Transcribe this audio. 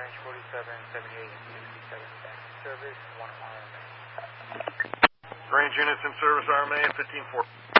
range 47, 78, and 67 back in service, 1 RMA. Range units in service, RMA at 15-4.